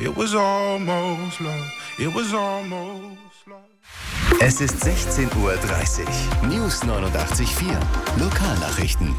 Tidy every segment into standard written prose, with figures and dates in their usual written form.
It was almost love. It was almost love. Es ist 16:30 Uhr. News 89.4. Lokalnachrichten.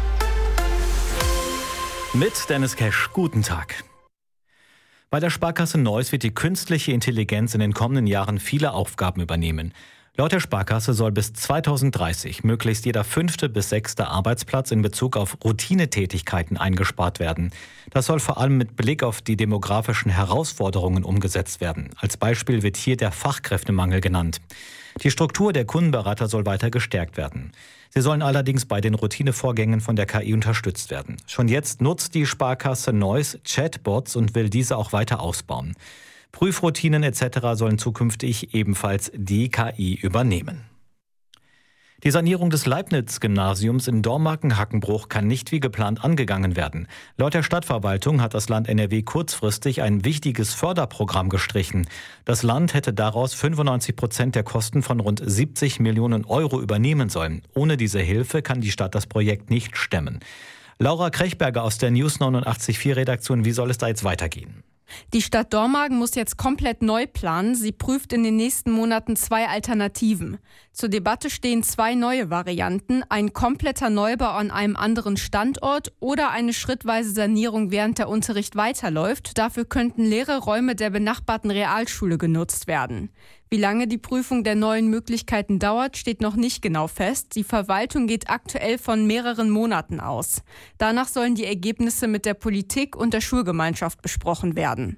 Mit Dennis Kesch. Guten Tag. Bei der Sparkasse Neuss wird die künstliche Intelligenz in den kommenden Jahren viele Aufgaben übernehmen. Laut der Sparkasse soll bis 2030 möglichst jeder 5. bis 6. Arbeitsplatz in Bezug auf Routinetätigkeiten eingespart werden. Das soll vor allem mit Blick auf die demografischen Herausforderungen umgesetzt werden. Als Beispiel wird hier der Fachkräftemangel genannt. Die Struktur der Kundenberater soll weiter gestärkt werden. Sie sollen allerdings bei den Routinevorgängen von der KI unterstützt werden. Schon jetzt nutzt die Sparkasse Neuss Chatbots und will diese auch weiter ausbauen. Prüfroutinen etc. sollen zukünftig ebenfalls die KI übernehmen. Die Sanierung des Leibniz-Gymnasiums in Dormagen-Hackenbruch kann nicht wie geplant angegangen werden. Laut der Stadtverwaltung hat das Land NRW kurzfristig ein wichtiges Förderprogramm gestrichen. Das Land hätte daraus 95% der Kosten von rund 70 Millionen Euro übernehmen sollen. Ohne diese Hilfe kann die Stadt das Projekt nicht stemmen. Laura Krechberger aus der News 89.4 Redaktion, wie soll es da jetzt weitergehen? Die Stadt Dormagen muss jetzt komplett neu planen. Sie prüft in den nächsten Monaten 2 Alternativen. Zur Debatte stehen 2 neue Varianten: ein kompletter Neubau an einem anderen Standort oder eine schrittweise Sanierung, während der Unterricht weiterläuft. Dafür könnten leere Räume der benachbarten Realschule genutzt werden. Wie lange die Prüfung der neuen Möglichkeiten dauert, steht noch nicht genau fest. Die Verwaltung geht aktuell von mehreren Monaten aus. Danach sollen die Ergebnisse mit der Politik und der Schulgemeinschaft besprochen werden.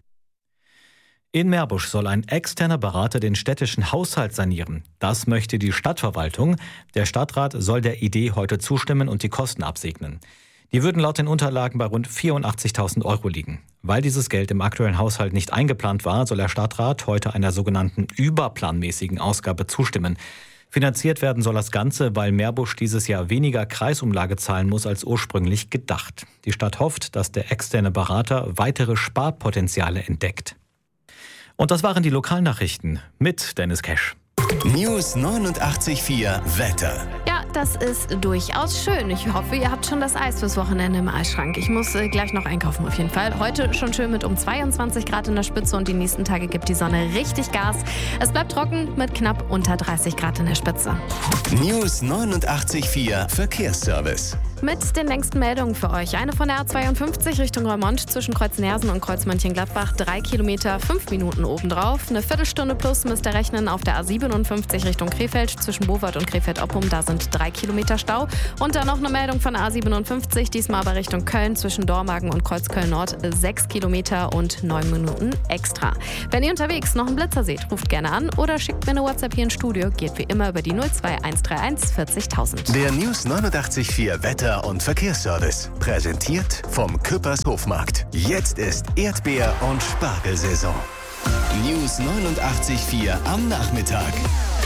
In Meerbusch soll ein externer Berater den städtischen Haushalt sanieren. Das möchte die Stadtverwaltung. Der Stadtrat soll der Idee heute zustimmen und die Kosten absegnen. Die würden laut den Unterlagen bei rund 84.000 Euro liegen. Weil dieses Geld im aktuellen Haushalt nicht eingeplant war, soll der Stadtrat heute einer sogenannten überplanmäßigen Ausgabe zustimmen. Finanziert werden soll das Ganze, weil Meerbusch dieses Jahr weniger Kreisumlage zahlen muss als ursprünglich gedacht. Die Stadt hofft, dass der externe Berater weitere Sparpotenziale entdeckt. Und das waren die Lokalnachrichten mit Dennis Kesch. News 89.4 Wetter. Ja, das ist durchaus schön. Ich hoffe, ihr habt schon das Eis fürs Wochenende im Eisschrank. Ich muss gleich noch einkaufen auf jeden Fall. Heute schon schön mit um 22 Grad in der Spitze und die nächsten Tage gibt die Sonne richtig Gas. Es bleibt trocken mit knapp unter 30 Grad in der Spitze. News 89.4 Verkehrsservice. Mit den längsten Meldungen für euch. Eine von der A52 Richtung Reumont zwischen Kreuz-Nersen und Kreuz-Mönchengladbach. 3 Kilometer, 5 Minuten obendrauf. Eine Viertelstunde plus müsst ihr rechnen auf der A57 Richtung Krefeld zwischen Bowart und Krefeld-Oppum. Da sind 3 Kilometer Stau. Und dann noch eine Meldung von der A57, diesmal aber Richtung Köln zwischen Dormagen und Kreuzköln-Nord. 6 Kilometer und 9 Minuten extra. Wenn ihr unterwegs noch einen Blitzer seht, ruft gerne an oder schickt mir eine WhatsApp hier ins Studio. Geht wie immer über die 02131 40.000. Der News 89.4 Wetter- und Verkehrsservice. Präsentiert vom Küppers Hofmarkt. Jetzt ist Erdbeer- und Spargelsaison. News 89.4 am Nachmittag.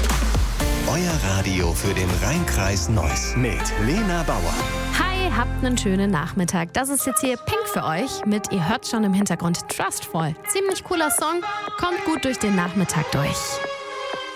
Euer Radio für den Rheinkreis Neuss mit Lena Bauer. Hi, habt einen schönen Nachmittag. Das ist jetzt hier Pink für euch mit, ihr hört schon im Hintergrund, Trustful. Ziemlich cooler Song, kommt gut durch den Nachmittag durch.